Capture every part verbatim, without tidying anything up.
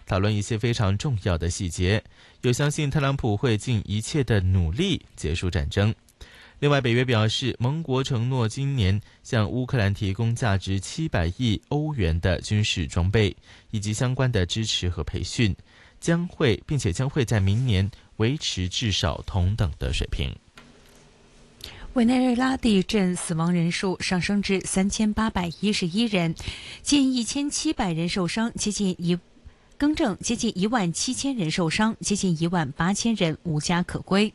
讨论一些非常重要的细节，有相信特朗普会尽一切的努力结束战争。另外，北约表示，盟国承诺今年向乌克兰提供价值七百亿欧元的军事装备以及相关的支持和培训，将会并且将会在明年维持至少同等的水平。 委内瑞拉地震死亡人数上升至三千八百一十一人，近一千七百人受伤，接近一更正接近一万七千人受伤，接近一万八千人无家可归。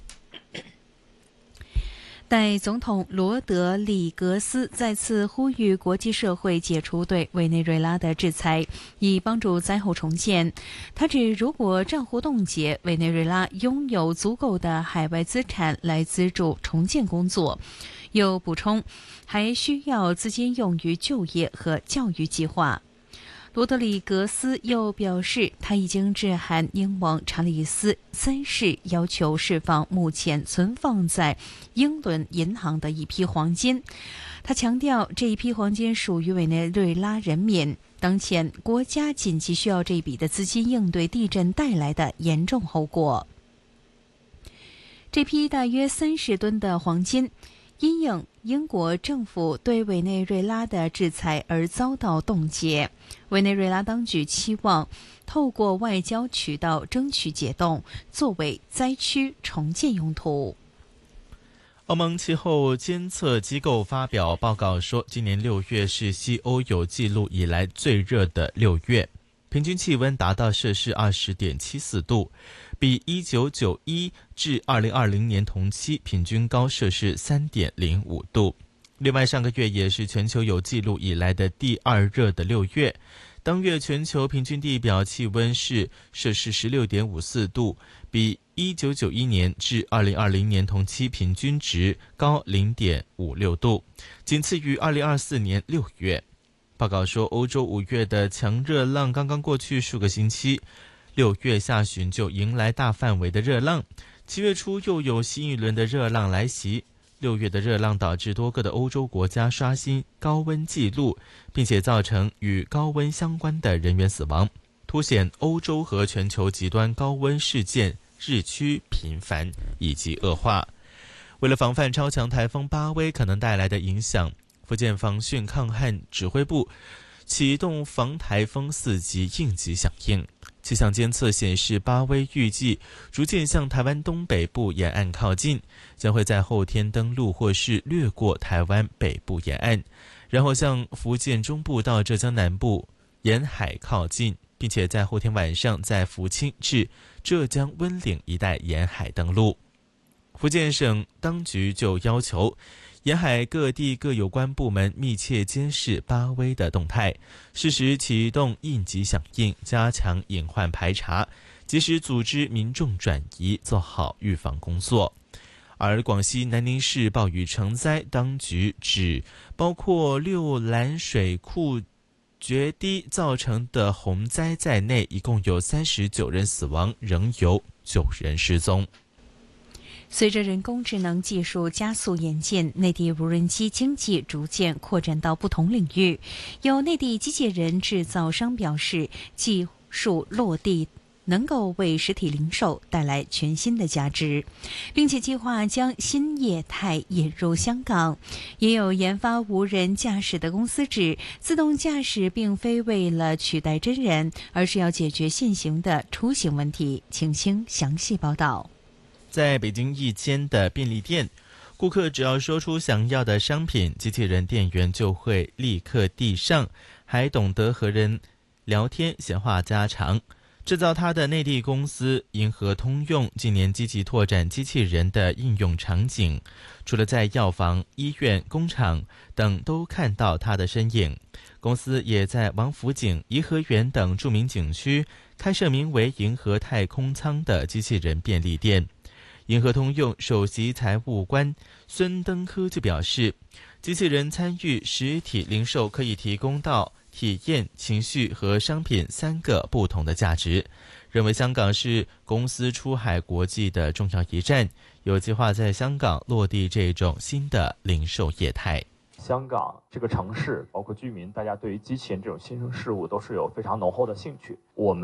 代总统罗德里格斯再次呼吁国际社会解除对委内瑞拉的制裁，以帮助灾后重建。他指，如果账户冻结，委内瑞拉拥有足够的海外资产来资助重建工作。又补充，还需要资金用于就业和教育计划。罗德里格斯又表示，他已经致函英王查理斯三世，要求释放目前存放在英伦银行的一批黄金。他强调，这一批黄金属于委内瑞拉人民，当前国家紧急需要这笔的资金应对地震带来的严重后果。这批大约三十吨的黄金因应英国政府对委内瑞拉的制裁而遭到冻结，委内瑞拉当局期望透过外交渠道争取解冻，作为灾区重建用途。 欧盟气候监测机构发表报告说，今年六月是西欧有记录以来最热的六月，平均气温达到摄氏 二十点七四度，比一九九一至二零二零年同期平均高摄氏 三点零五度。另外，上个月也是全球有记录以来的第二热的六月，当月全球平均地表气温是摄氏 十六点五四度，比一九九一年至二零二零年同期平均值高 零点五六度，仅次于二零二四年六月。报告说，欧洲五月的强热浪刚刚过去数个星期，六月下旬就迎来大范围的热浪，七月初又有新一轮的热浪来袭。六月的热浪导致多个的欧洲国家刷新高温纪录，并且造成与高温相关的人员死亡，凸显欧洲和全球极端高温事件日趋频繁以及恶化。为了防范超强台风巴威可能带来的影响，福建防汛抗旱指挥部启动防台风四级应急响应。气象监测显示，巴威预计逐渐向台湾东北部沿岸靠近，将会在后天登陆或是掠过台湾北部沿岸，然后向福建中部到浙江南部沿海靠近，并且在后天晚上在福清至浙江温岭一带沿海登陆。福建省当局就要求沿海各地各有关部门密切监视巴威的动态，适时启动应急响应，加强隐患排查，及时组织民众转移，做好预防工作。而广西南宁市暴雨成灾，当局指包括六兰水库决堤造成的洪灾在内，一共有三十九人死亡，仍有九人失踪。 随着人工智能技术加速演进，内地无人机经济逐渐扩展到不同领域。有内地机器人制造商表示，技术落地能够为实体零售带来全新的价值，并且计划将新业态引入香港。也有研发无人驾驶的公司指，自动驾驶并非为了取代真人，而是要解决现行的出行问题。请听详细报道。 在北京一间的便利店，顾客只要说出想要的商品，机器人店员就会立刻递上，还懂得和人聊天闲话家常。制造它的内地公司银河通用近年积极拓展机器人的应用场景，除了在药房、医院、工厂等都看到它的身影，公司也在王府井、颐和园等著名景区开设名为银河太空舱的机器人便利店。银河通用首席财务官孙登科就表示，机器人参与实体零售可以提供到体验、情绪和商品三个不同的价值，认为香港是公司出海国际的重要一站，有计划在香港落地这种新的零售业态。 香港这个城市包括居民，大家对于机器人这种新生事物都是有非常浓厚的兴趣。我们